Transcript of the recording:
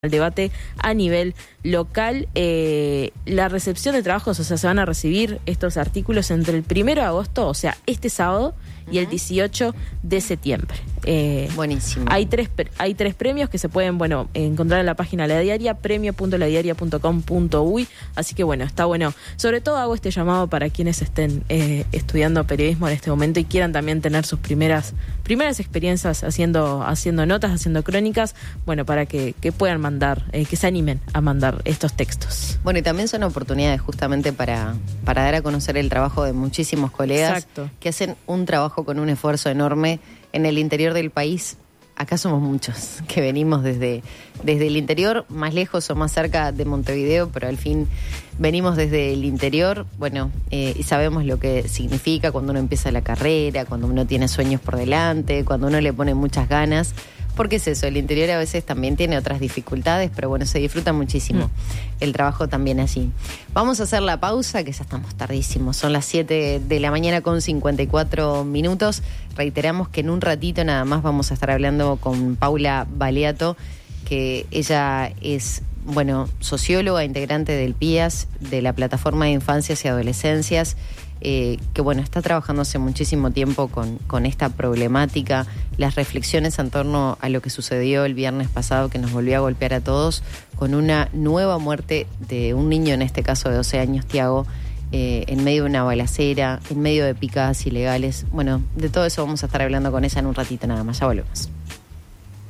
el debate a nivel local. La recepción de trabajos, o sea, se van a recibir estos artículos entre el 1 de agosto, o sea, este sábado, y el 18 de septiembre. Buenísimo. Hay tres premios que se pueden, encontrar en la página de La Diaria, premio.ladiaria.com.uy, así que está bueno. Sobre todo hago este llamado para quienes estén estudiando periodismo en este momento y quieran también tener sus primeras experiencias haciendo notas, haciendo crónicas, para que puedan mandar, que se animen a mandar estos textos. Bueno, y también son oportunidades justamente para dar a conocer el trabajo de muchísimos colegas. Exacto. Que hacen un trabajo con un esfuerzo enorme en el interior del país. Acá somos muchos que venimos desde el interior, más lejos o más cerca de Montevideo, pero al fin venimos desde el interior, y sabemos lo que significa cuando uno empieza la carrera, cuando uno tiene sueños por delante, cuando uno le pone muchas ganas. Porque es eso, el interior a veces también tiene otras dificultades, pero se disfruta muchísimo el trabajo también allí. Vamos a hacer la pausa, que ya estamos tardísimos, son las 7 de la mañana con 54 minutos. Reiteramos que en un ratito nada más vamos a estar hablando con Paula Baleato, que ella es, socióloga, integrante del PIAS, de la Plataforma de Infancias y Adolescencias, que está trabajando hace muchísimo tiempo con esta problemática, las reflexiones en torno a lo que sucedió el viernes pasado, que nos volvió a golpear a todos, con una nueva muerte de un niño, en este caso de 12 años, Tiago, en medio de una balacera, en medio de picadas ilegales. De todo eso vamos a estar hablando con ella en un ratito nada más, ya volvemos.